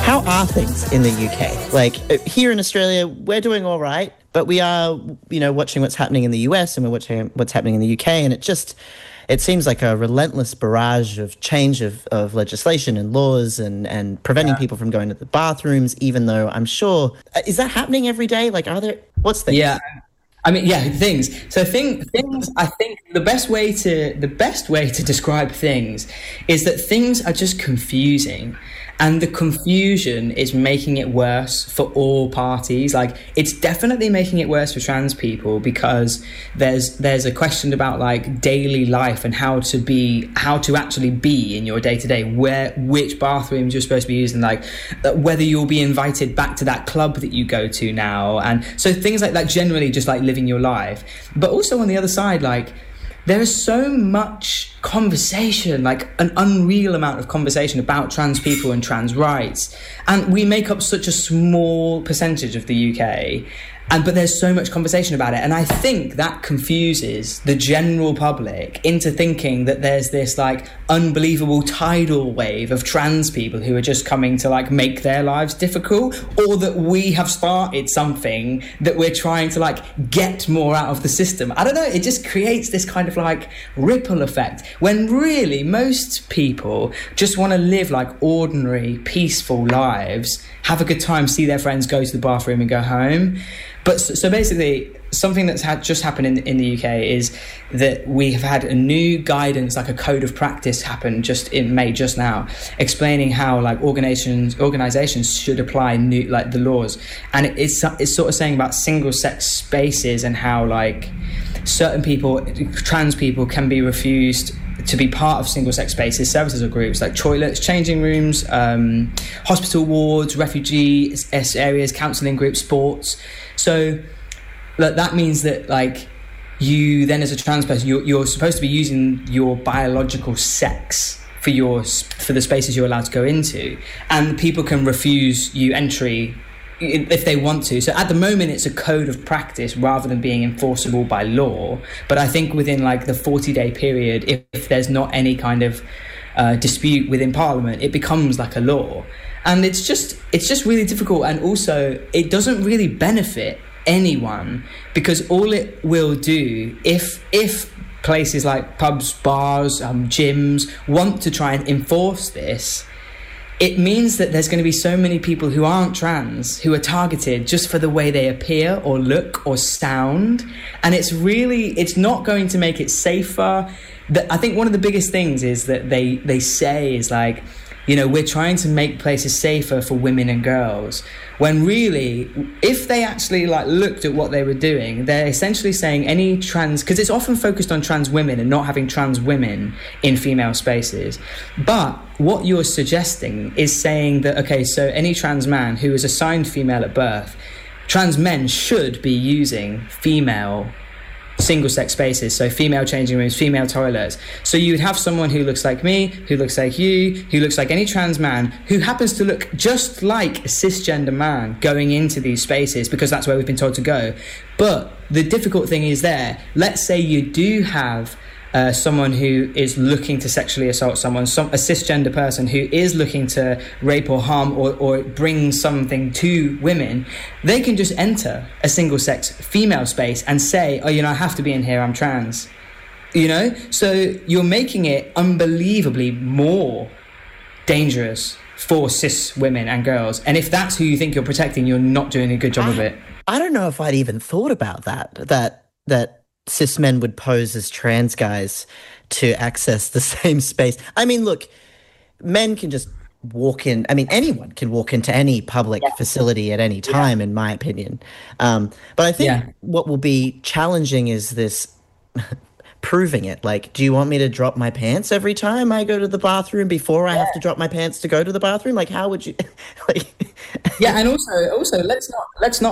How are things in the UK? Like here in Australia, we're doing all right, but we are, watching what's happening in the US and we're watching what's happening in the UK, and it seems like a relentless barrage of change of legislation and laws and preventing people from going to the bathrooms, even though I'm sure, is that happening every day? Like, what's things? Yeah. I mean, yeah, things. So things. I think the best way to describe things is that things are just confusing, and the confusion is making it worse for all parties. Like, it's definitely making it worse for trans people because there's a question about like daily life and how to actually be in your day to day, which bathrooms you're supposed to be using, like whether you'll be invited back to that club that you go to now, and so things like generally just like living your life. But also on the other side, like, there is so much conversation, like an unreal amount of conversation about trans people and trans rights. And we make up such a small percentage of the UK. But there's so much conversation about it. And I think that confuses the general public into thinking that there's this like unbelievable tidal wave of trans people who are just coming to like make their lives difficult, or that we have started something that we're trying to like get more out of the system. I don't know. It just creates this kind of like ripple effect when really most people just want to live like ordinary, peaceful lives, have a good time, see their friends, go to the bathroom and go home. But so basically, something that's just happened in the UK is that we have had a new guidance, like a code of practice, happen just in May, just now, explaining how like organizations should apply new like the laws, and it's sort of saying about single-sex spaces and how like certain people, trans people, can be refused to be part of single-sex spaces, services or groups like toilets, changing rooms, hospital wards, refugee areas, counselling groups, sports. So that means that like you then as a trans person, you're supposed to be using your biological sex for the spaces you're allowed to go into, and people can refuse you entry if they want to. So at the moment it's a code of practice rather than being enforceable by law, but I think within like the 40-day period, if there's not any kind of dispute within Parliament, it becomes like a law. And it's just really difficult, and also it doesn't really benefit anyone, because all it will do, if places like pubs, bars, gyms want to try and enforce this, it means that there's going to be so many people who aren't trans who are targeted just for the way they appear or look or sound, and it's not going to make it safer. I think one of the biggest things is that they say is like, we're trying to make places safer for women and girls, when really, if they actually like looked at what they were doing, they're essentially saying any trans, because it's often focused on trans women and not having trans women in female spaces. But what you're suggesting is saying that, okay, so any trans man who is assigned female at birth, trans men should be using female single-sex spaces, so female changing rooms, female toilets. So you would have someone who looks like me, who looks like you, who looks like any trans man, who happens to look just like a cisgender man going into these spaces, because that's where we've been told to go. But the difficult thing is let's say you do have someone who is looking to sexually assault someone, a cisgender person who is looking to rape or harm or bring something to women, they can just enter a single-sex female space and say, I have to be in here, I'm trans. So you're making it unbelievably more dangerous for cis women and girls. And if that's who you think you're protecting, you're not doing a good job of it. I don't know if I'd even thought about that cis men would pose as trans guys to access the same space. I mean, look, men can just walk in. I mean, anyone can walk into any public facility at any time, in my opinion. But I think what will be challenging is this proving it. Like, do you want me to drop my pants every time I go to the bathroom before I have to drop my pants to go to the bathroom? Like, how would you like? And also let's not